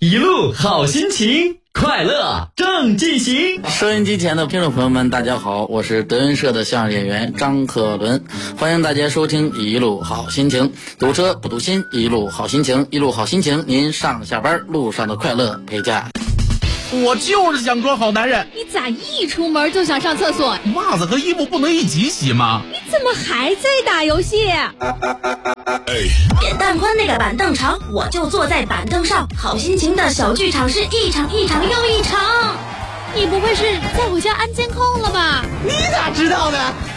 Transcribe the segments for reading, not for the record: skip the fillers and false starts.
一路好心情，快乐正进行。 收音机前的听众朋友们，大家好，我是德云社的相声演员张克伦，欢迎大家收听一路好心情。堵车不堵心，一路好心情，一路好心情，您上下班路上的快乐陪驾。 我就是想装好男人。 你咋一出门就想上厕所？ 袜子和衣服不能一起洗吗？ 你怎么还在打游戏？扁担宽那个板凳长，我就坐在板凳上。好心情的小剧场是一场一场又一场。你不会是在我家安监控了吧？ 你咋知道的？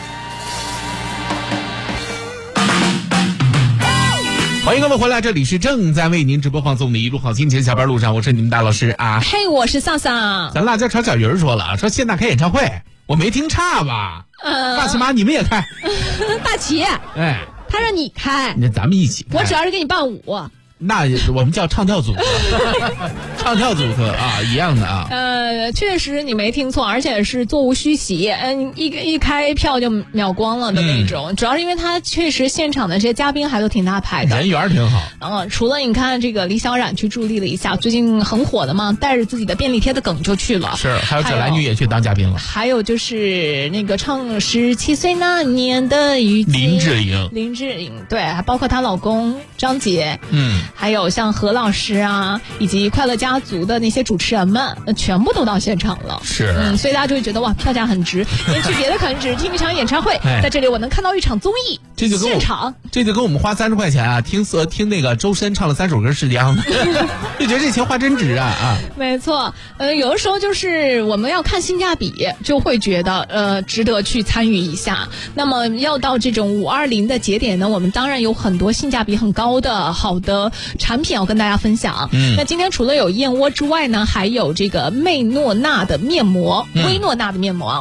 欢迎各位回来，这里是正在为您直播放送的一路好心情，下班路上，我是你们大老师啊。 嘿，我是桑桑。 咱辣椒炒小鱼说了，说现在开演唱会，我没听差吧？大齐妈你们也开？ 大齐， 哎， 他让你开， 那咱们一起开。 我主要是给你伴舞。 那我们叫唱跳组合，唱跳组合啊，一样的啊。 确实你没听错，而且是座无虚席，一开票就秒光了的那种。主要是因为他确实现场的这些嘉宾还都挺大牌的， 人缘挺好。 除了你看这个李小冉去助力了一下，最近很火的嘛，带着自己的便利贴的梗就去了。 是，还有小兰女也去当嘉宾了。 还有就是那个唱17岁那年的雨季，林志颖，对，还包括她老公张杰，还有像何老师啊，以及快乐家族的那些主持人们，全部都到现场了。 是， 所以大家就会觉得哇，票价很值。因为去别的可能只是听一场演唱会，在这里我能看到一场综艺，现场， 这就跟我们花30块钱啊，听那个周深唱了3首歌是一样的，就觉得这钱花真值啊！ 没错，有的时候就是我们要看性价比，就会觉得值得去参与一下。那么要到这种520的节点呢，我们当然有很多性价比很高的好的产品要跟大家分享。那今天除了有燕窝之外呢，还有这个薇诺娜的面膜，薇诺娜的面膜。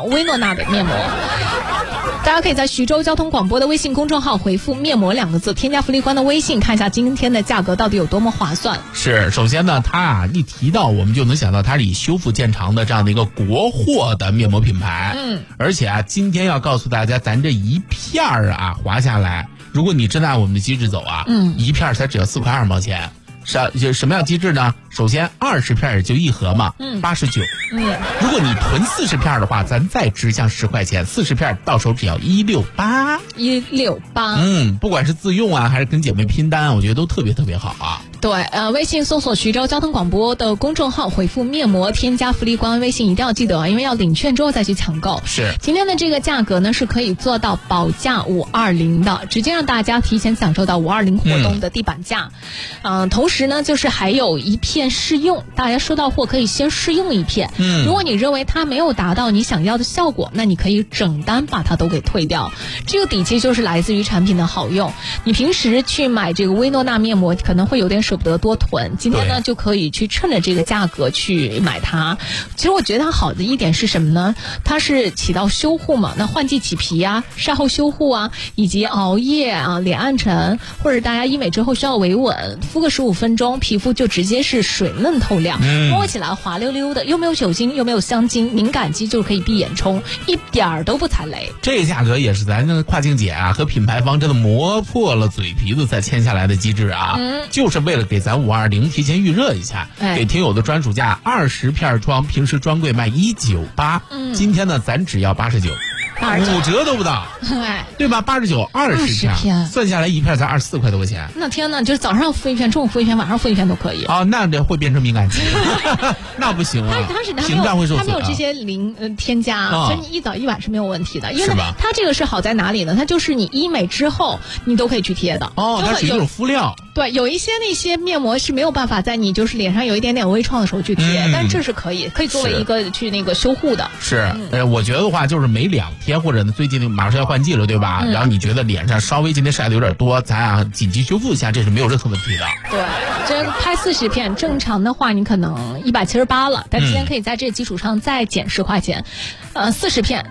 大家可以在徐州交通广播的微信公众号回复面膜2个字，添加福利官的微信，看一下今天的价格到底有多么划算。 是，首先呢，它一提到我们就能想到它是以修复见长的这样的一个国货的面膜品牌。而且啊，今天要告诉大家，咱这一片啊划下来，如果你真的按我们的机制走啊，一片才只要4块2毛钱。什么样机制呢？首先20片也就一盒嘛，89。如果你囤40片的话，咱再直降10块钱，40片到手只要168。不管是自用啊，还是跟姐妹拼单，我觉得都特别特别好啊。 对，微信搜索徐州交通广播的公众号，回复面膜，添加福利官微信，一定要记得，因为要领券之后再去抢购。 是， 今天的这个价格呢，是可以做到保价520的，直接让大家提前享受到520活动的地板价。同时呢，就是还有一片试用，大家收到货可以先试用一片。如果你认为它没有达到你想要的效果，那你可以整单把它都给退掉。这个底气就是来自于产品的好用。你平时去买这个薇诺娜面膜，可能会有点舍不得多囤，今天呢就可以去趁着这个价格去买它。其实我觉得它好的一点是什么呢？它是起到修护嘛，那换季起皮啊、晒后修护啊，以及熬夜啊、脸暗沉，或者大家医美之后需要维稳，敷个15分钟，皮肤就直接是水嫩透亮，摸起来滑溜溜的，又没有酒精又没有香精，敏感肌就可以闭眼冲，一点儿都不踩雷。 这个价格也是咱这跨境姐啊和品牌方真的磨破了嘴皮子才签下来的机制啊，就是为了给咱520提前预热一下，给听友的专属价，20片装，平时专柜卖198，今天呢咱只要89。5折都不到，对吧？89 20片，算下来一片才24块多块钱。 那天呢，就是早上敷一片，中午敷一片，晚上敷一片都可以。 那这会变成敏感肌，那不行啊！屏障会受损。 它没有这些添加，所以你一早一晚是没有问题的。因为它这个是好在哪里呢？它就是你医美之后你都可以去贴的。 它是一种敷料。 对，有一些那些面膜是没有办法在你就是脸上有一点点微创的时候去贴，但这是可以作为一个去那个修护的。 是，我觉得的话就是每2天或者最近马上要换季了，对吧？然后你觉得脸上稍微今天晒的有点多，咱紧急修复一下，这是没有任何问题的。 对，这拍40片，正常的话你可能178了，但今天可以在这个基础上再减10块钱，40片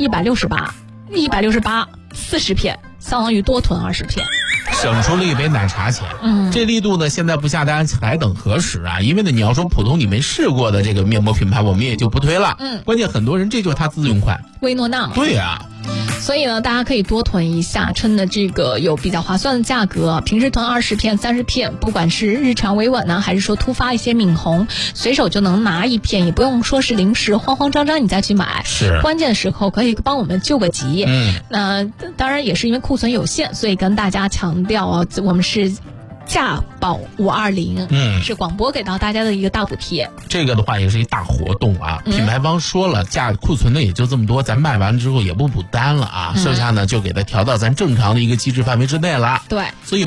168，40片相当于多囤20片。 省出了一杯奶茶钱。这力度呢，现在不下单还等何时啊？因为呢，你要说普通你没试过的这个面膜品牌，我们也就不推了。关键很多人这就是他自用款， 薇诺娜嘛。 对啊。 所以呢，大家可以多囤一下，趁着这个有比较划算的价格，平时囤20片、30片，不管是日常维稳呢，还是说突发一些敏红，随手就能拿一片，也不用说是临时慌慌张张你再去买， 是关键的时候可以帮我们救个急。那当然也是因为库存有限，所以跟大家强调啊，我们是价保520，是广播给到大家的一个大补贴。 这个的话也是一大活动啊，品牌方说了，库存的也就这么多，咱卖完了之后也不补单了啊，剩下呢就给它调到咱正常的一个机制范围之内了。 对， 所以